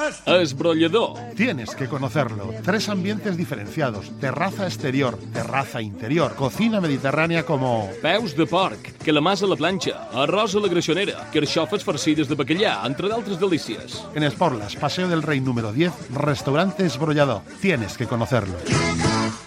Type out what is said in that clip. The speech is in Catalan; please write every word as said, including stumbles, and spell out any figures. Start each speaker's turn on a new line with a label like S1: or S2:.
S1: Esbrollador.
S2: Tienes que conocerlo. Tres ambientes diferenciados. Terraza exterior, terraza interior, cocina mediterránea como...
S1: Peus de porc, calamars a la planxa, arròs a la greixonera, carxofes farcides de bacallà, entre d'altres delícies.
S2: En Esporlas, Paseo del Rey número diez, restaurante Esbrollador. Tienes que conocerlo.